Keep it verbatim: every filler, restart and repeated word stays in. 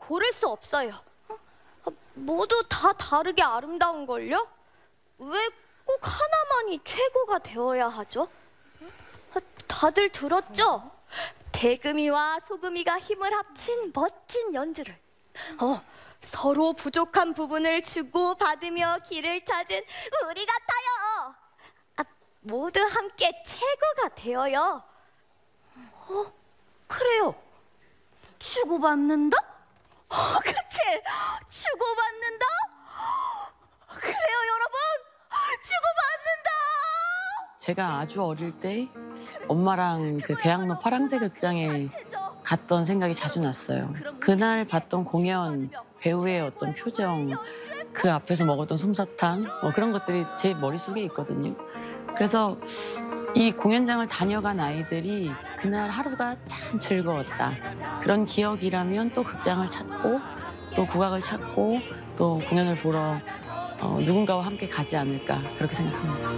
고를 수 없어요. 모두 다 다르게 아름다운걸요? 왜 꼭 하나만이 최고가 되어야 하죠? 다들 들었죠? 대금이와 소금이가 힘을 합친 멋진 연주를. 어, 서로 부족한 부분을 주고 받으며 길을 찾은 우리 같아요. 아, 모두 함께 최고가 되어요. 어, 그래요. 주고받는다? 어, 그치? 주고받는다? 그래요, 여러분. 주고받는다. 제가 아주 어릴 때 엄마랑 그 대학로 파랑새 극장에 갔던 생각이 자주 났어요. 그날 봤던 공연, 배우의 어떤 표정, 그 앞에서 먹었던 솜사탕, 뭐 그런 것들이 제 머릿속에 있거든요. 그래서 이 공연장을 다녀간 아이들이 그날 하루가 참 즐거웠다. 그런 기억이라면 또 극장을 찾고 또 국악을 찾고 또 공연을 보러 어, 누군가와 함께 가지 않을까 그렇게 생각합니다.